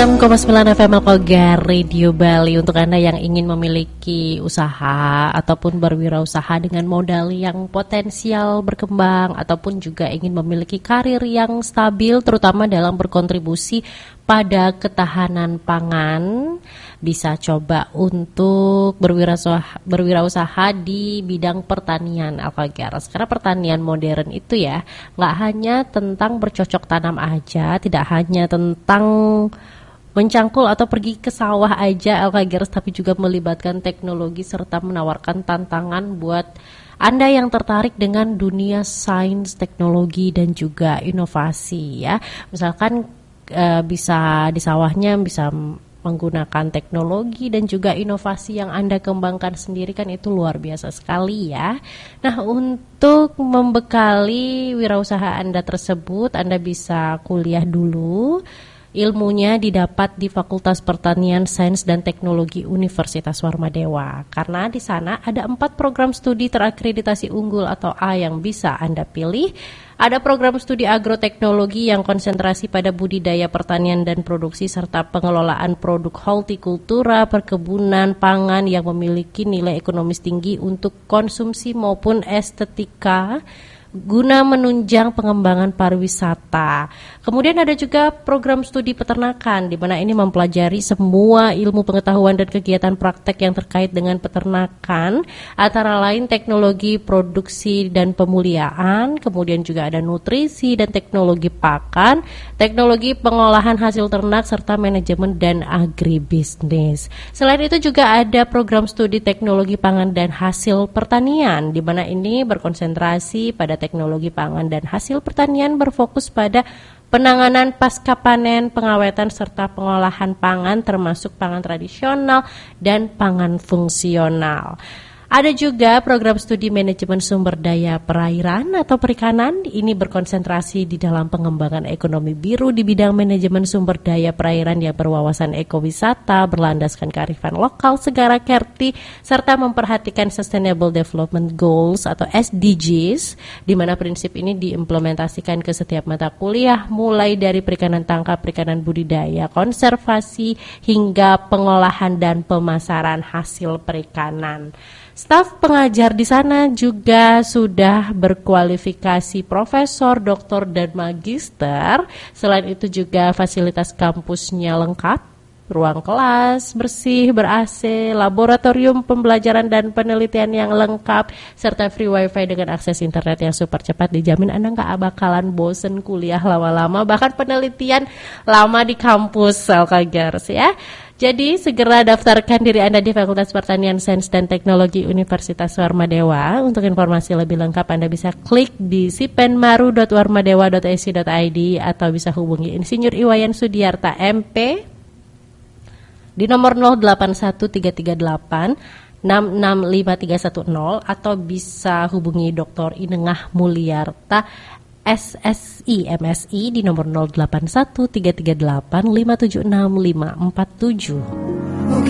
106,9 FM Alkogar Radio Bali. Untuk Anda yang ingin memiliki usaha ataupun berwirausaha dengan modal yang potensial berkembang, ataupun juga ingin memiliki karir yang stabil terutama dalam berkontribusi pada ketahanan pangan, bisa coba untuk berwirausaha di bidang pertanian Alkogar. Karena pertanian modern itu ya nggak hanya tentang bercocok tanam aja, tidak hanya tentang mencangkul atau pergi ke sawah aja Alkogar, tapi juga melibatkan teknologi serta menawarkan tantangan buat Anda yang tertarik dengan dunia sains, teknologi dan juga inovasi ya. Misalkan bisa di sawahnya bisa menggunakan teknologi dan juga inovasi yang Anda kembangkan sendiri, kan itu luar biasa sekali ya. Nah, untuk membekali wirausaha Anda tersebut, Anda bisa kuliah dulu. Ilmunya didapat di Fakultas Pertanian, Sains dan Teknologi Universitas Warmadewa. Karena di sana ada 4 program studi terakreditasi unggul atau A yang bisa Anda pilih. Ada program studi agroteknologi yang konsentrasi pada budidaya pertanian dan produksi serta pengelolaan produk hortikultura, perkebunan, pangan yang memiliki nilai ekonomis tinggi untuk konsumsi maupun estetika guna menunjang pengembangan pariwisata. Kemudian ada juga program studi peternakan, di mana ini mempelajari semua ilmu pengetahuan dan kegiatan praktek yang terkait dengan peternakan, antara lain teknologi produksi dan pemuliaan, kemudian juga ada nutrisi dan teknologi pakan, teknologi pengolahan hasil ternak, serta manajemen dan agribisnis. Selain itu juga ada program studi teknologi pangan dan hasil pertanian, di mana ini berkonsentrasi pada teknologi pangan dan hasil pertanian, berfokus pada penanganan pasca panen, pengawetan serta pengolahan pangan termasuk pangan tradisional dan pangan fungsional. Ada juga program studi manajemen sumber daya perairan atau perikanan. Ini berkonsentrasi di dalam pengembangan ekonomi biru di bidang manajemen sumber daya perairan yang berwawasan ekowisata, berlandaskan kearifan lokal, segara kerti, serta memperhatikan Sustainable Development Goals atau SDGs, di mana prinsip ini diimplementasikan ke setiap mata kuliah, mulai dari perikanan tangkap, perikanan budidaya, konservasi, hingga pengolahan dan pemasaran hasil perikanan. Staf pengajar di sana juga sudah berkualifikasi profesor, doktor, dan magister. Selain itu juga fasilitas kampusnya lengkap, ruang kelas bersih, ber-AC, laboratorium pembelajaran dan penelitian yang lengkap, serta free wifi dengan akses internet yang super cepat. Dijamin Anda nggak bakalan bosen kuliah lama-lama, bahkan penelitian lama di kampus Alkogar ya. Jadi segera daftarkan diri Anda di Fakultas Pertanian, Sains dan Teknologi Universitas Warmadewa. Untuk informasi lebih lengkap Anda bisa klik di sipenmaru.warmadewa.ac.id atau bisa hubungi Insinyur Iwayan Sudiarta MP di nomor 081338 665310 atau bisa hubungi Dr. Inengah Mulyarta SSI MSI di nomor 081338 576 547.